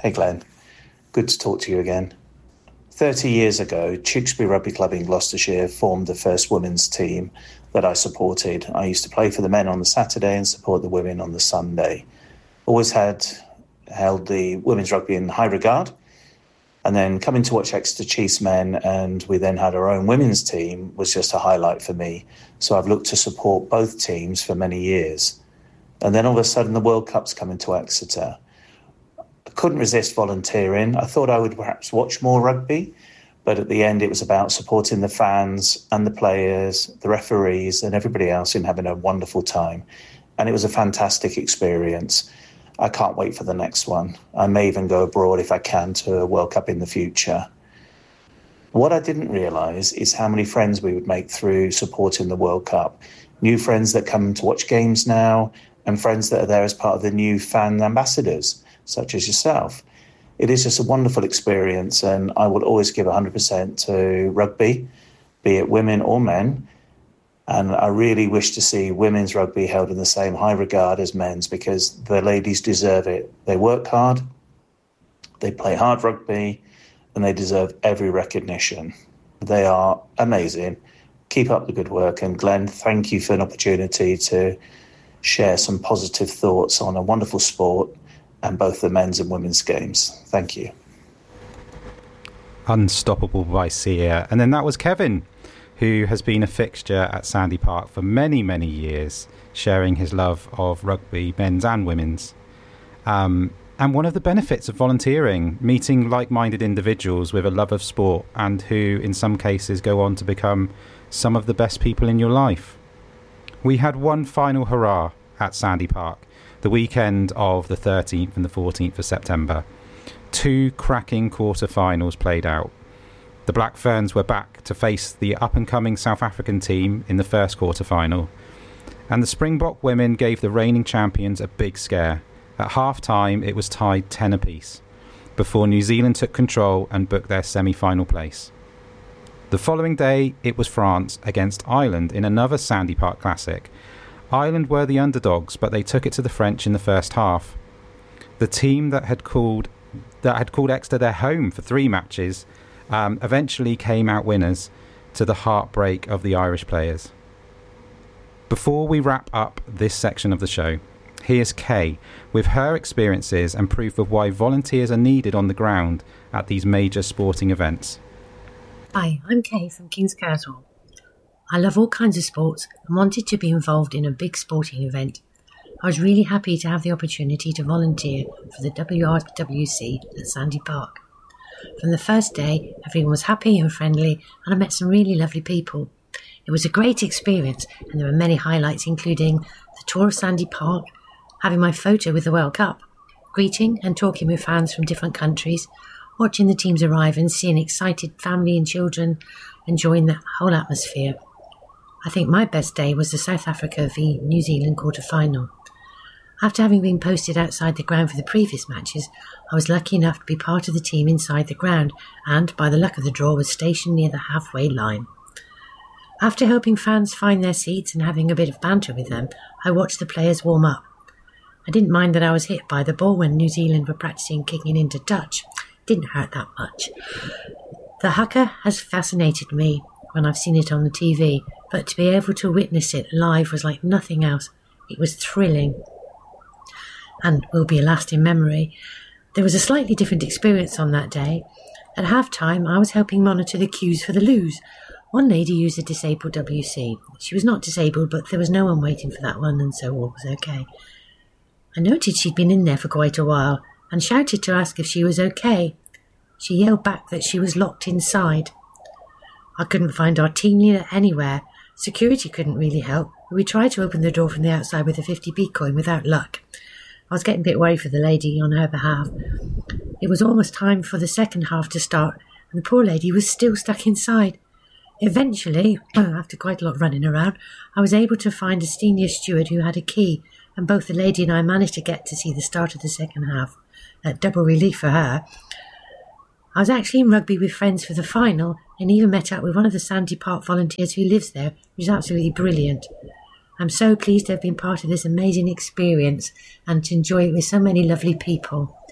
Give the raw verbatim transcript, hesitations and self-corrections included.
Hey Glenn, good to talk to you again. thirty years ago, Tewkesbury Rugby Club in Gloucestershire formed the first women's team that I supported. I used to play for the men on the Saturday and support the women on the Sunday. Always had held the women's rugby in high regard. And then coming to watch Exeter Chiefs men, and we then had our own women's team, was just a highlight for me. So I've looked to support both teams for many years. And then all of a sudden the World Cup's coming to Exeter. I couldn't resist volunteering. I thought I would perhaps watch more rugby, but at the end it was about supporting the fans and the players, the referees and everybody else in having a wonderful time. And it was a fantastic experience. I can't wait for the next one. I may even go abroad if I can to a World Cup in the future. What I didn't realise is how many friends we would make through supporting the World Cup. New friends that come to watch games now, and friends that are there as part of the new fan ambassadors, such as yourself. It is just a wonderful experience, and I will always give one hundred percent to rugby, be it women or men. And I really wish to see women's rugby held in the same high regard as men's, because the ladies deserve it. They work hard, they play hard rugby, and they deserve every recognition. They are amazing. Keep up the good work. And Glenn, thank you for an opportunity to share some positive thoughts on a wonderful sport and both the men's and women's games. Thank you. Unstoppable by Sia. And then that was Kevin, who has been a fixture at Sandy Park for many, many years, sharing his love of rugby, men's and women's. Um, and one of the benefits of volunteering, meeting like-minded individuals with a love of sport and who, in some cases, go on to become some of the best people in your life. We had one final hurrah at Sandy Park, the weekend of the thirteenth and the fourteenth of September. Two cracking quarter-finals played out. The Black Ferns were back to face the up-and-coming South African team in the first quarter-final. And the Springbok women gave the reigning champions a big scare. At half-time, it was tied ten apiece, before New Zealand took control and booked their semi-final place. The following day, it was France against Ireland in another Sandy Park Classic. Ireland were the underdogs, but they took it to the French in the first half. The team that had called that had called Exeter their home for three matches um, eventually came out winners, to the heartbreak of the Irish players. Before we wrap up this section of the show, here's Kay with her experiences and proof of why volunteers are needed on the ground at these major sporting events. Hi, I'm Kay from Kings Castle. I love all kinds of sports and wanted to be involved in a big sporting event. I was really happy to have the opportunity to volunteer for the W R W C at Sandy Park. From the first day, everyone was happy and friendly, and I met some really lovely people. It was a great experience, and there were many highlights, including the tour of Sandy Park, having my photo with the World Cup, greeting and talking with fans from different countries, watching the teams arrive and seeing excited family and children enjoying the whole atmosphere. I think my best day was the South Africa v New Zealand quarter-final. After having been posted outside the ground for the previous matches, I was lucky enough to be part of the team inside the ground and, by the luck of the draw, was stationed near the halfway line. After helping fans find their seats and having a bit of banter with them, I watched the players warm up. I didn't mind that I was hit by the ball when New Zealand were practicing kicking into touch. Didn't hurt that much. The haka has fascinated me when I've seen it on the T V, but to be able to witness it live was like nothing else. It was thrilling and will be a lasting memory. There was a slightly different experience on that day. At half-time, I was helping monitor the queues for the loos. One lady used a disabled W C. She was not disabled, but there was no one waiting for that one, and so all was okay. I noted she'd been in there for quite a while and shouted to ask if she was okay. She yelled back that she was locked inside. I couldn't find our team leader anywhere. Security couldn't really help, but we tried to open the door from the outside with a fifty p coin without luck. I was getting a bit worried for the lady on her behalf. It was almost time for the second half to start, and the poor lady was still stuck inside. Eventually, after quite a lot of running around, I was able to find a senior steward who had a key, and both the lady and I managed to get to see the start of the second half. A double relief for her. I was actually in rugby with friends for the final, and even met up with one of the Sandy Park volunteers who lives there, which was absolutely brilliant. I'm so pleased to have been part of this amazing experience and to enjoy it with so many lovely people.